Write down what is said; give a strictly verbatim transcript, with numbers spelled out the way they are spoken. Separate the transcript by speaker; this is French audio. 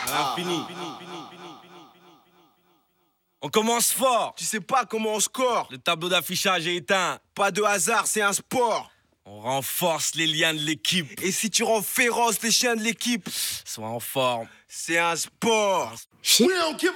Speaker 1: À l'infini. On commence fort.
Speaker 2: Tu sais pas comment on score.
Speaker 1: Le tableau d'affichage est éteint.
Speaker 2: Pas de hasard, c'est un sport.
Speaker 1: On renforce les liens de l'équipe.
Speaker 2: Et si tu rends féroce les chiens de l'équipe,
Speaker 1: Sois en forme.
Speaker 2: c'est un sport.
Speaker 3: We don't give